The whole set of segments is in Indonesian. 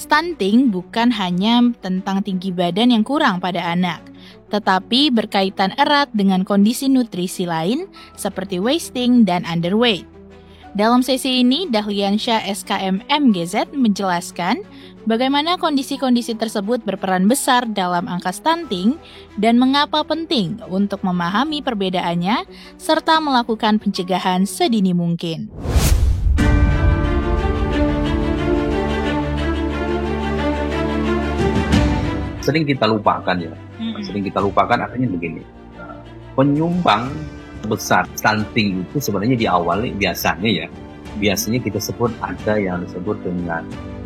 Stunting bukan hanya tentang tinggi badan yang kurang pada anak, tetapi berkaitan erat dengan kondisi nutrisi lain seperti wasting dan underweight. Dalam sesi ini, Dahliansyah SKM MGZ menjelaskan bagaimana kondisi-kondisi tersebut berperan besar dalam angka stunting dan mengapa penting untuk memahami perbedaannya serta melakukan pencegahan sedini mungkin. Sering kita lupakan ya, artinya begini, penyumbang besar stunting itu sebenarnya di awal biasanya kita sebut ada yang disebut dengan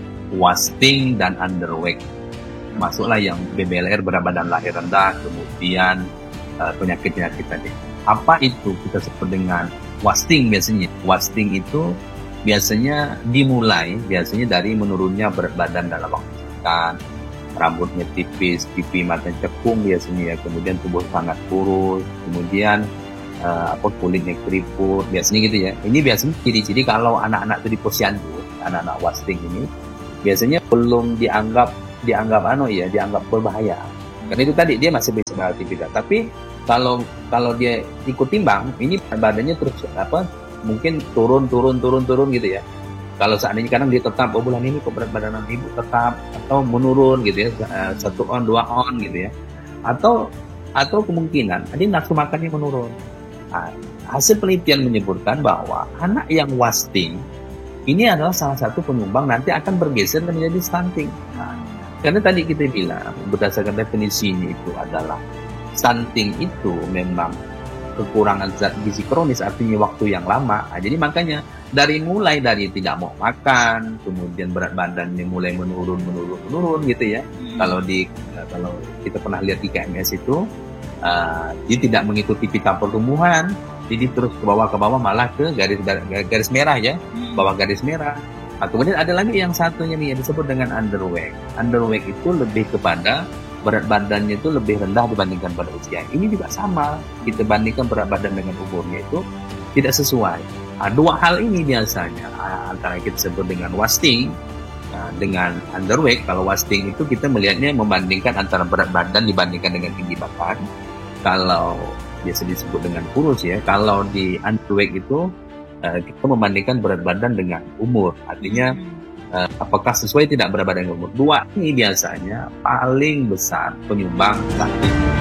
wasting dan underweight. Masuklah yang BBLR, berat badan lahir rendah, kemudian penyakit-penyakit tadi. Apa itu kita sebut dengan wasting biasanya? Wasting itu biasanya dimulai dari menurunnya berat badan dalam waktu singkat, rambutnya tipis, pipi matanya cekung biasanya ya, kemudian tubuh sangat kurus, kemudian kulitnya keriput, biasanya gitu ya. Ini biasanya ciri-ciri kalau anak-anak itu di posyandu, anak-anak wasting ini biasanya belum dianggap berbahaya. Karena itu tadi dia masih bisa beraktivitas. Tapi kalau dia ikut timbang, ini badannya terus mungkin turun gitu ya. Kalau seandainya kadang dia tetap, bulan ini kok berat badan ibu tetap, atau menurun gitu ya, 1 on 2 on gitu ya, atau kemungkinan dia nafsu makannya menurun. Nah, hasil penelitian menyebutkan bahwa anak yang wasting ini adalah salah satu penyumbang nanti akan bergeser menjadi stunting. Nah, karena tadi kita bilang berdasarkan definisinya itu adalah stunting itu memang kekurangan zat gizi kronis, artinya waktu yang lama. Nah, jadi makanya mulai dari tidak mau makan, kemudian berat badannya mulai menurun gitu ya. Kalau kita pernah lihat di KMS itu, dia tidak mengikuti pita pertumbuhan, jadi terus ke bawah malah ke garis merah ya, bawah garis merah. Nah, kemudian ada lagi yang satunya nih yang disebut dengan underweight. Underweight itu lebih kepada berat badannya itu lebih rendah dibandingkan pada usia. Ini juga sama, kita bandingkan berat badan dengan umurnya itu tidak sesuai. Nah, dua hal ini biasanya antara kita sebut dengan wasting dengan underweight. Kalau wasting itu kita melihatnya membandingkan antara berat badan dibandingkan dengan tinggi badan. Kalau biasa disebut dengan kurus ya. Kalau di underweight itu kita membandingkan berat badan dengan umur. Artinya apakah sesuai tidak berat badan dengan umur. Dua ini biasanya paling besar penyumbang stunting.